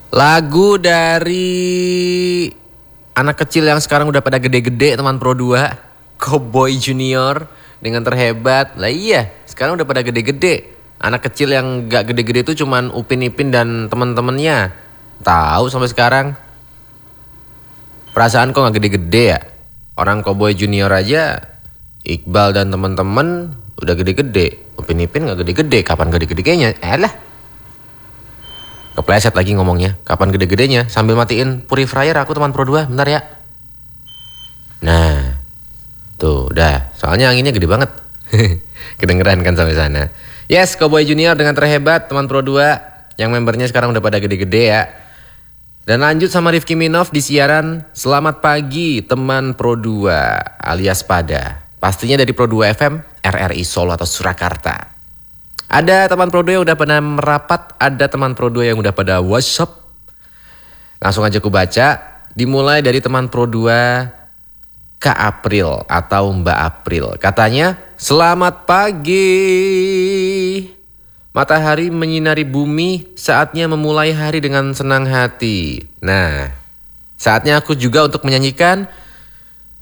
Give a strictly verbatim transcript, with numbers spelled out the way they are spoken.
Lagu dari anak kecil yang sekarang udah pada gede-gede, teman Pro dua, Cowboy Junior dengan Terhebat. Lah iya, sekarang udah pada gede-gede. Anak kecil yang gak gede-gede itu cuman Upin Ipin dan teman-temannya. Tahu sampai sekarang. Perasaan kok gak gede-gede ya? Orang Cowboy Junior aja, Iqbal dan teman-teman udah gede-gede. Upin Ipin gak gede-gede, kapan gede-gedenya? Elah. Kepleset lagi ngomongnya. Kapan gede-gedenya? Sambil matiin purifier aku teman Pro dua. Bentar ya. Nah. Tuh udah. Soalnya anginnya gede banget. Kedengeran kan sampai sana. Yes, Cowboy Junior dengan Terhebat teman Pro dua. Yang membernya sekarang udah pada gede-gede ya. Dan lanjut sama Rifki Minov di siaran Selamat Pagi Teman Pro dua alias Pada. Pastinya dari Pro dua F M, R R I Solo atau Surakarta. Ada teman Pro dua yang udah pada merapat, ada teman Pro dua yang udah pada WhatsApp. Langsung aja aku baca. Dimulai dari teman Pro dua Kak April atau Mbak April. Katanya, selamat pagi. Matahari menyinari bumi, saatnya memulai hari dengan senang hati. Nah, saatnya aku juga untuk menyanyikan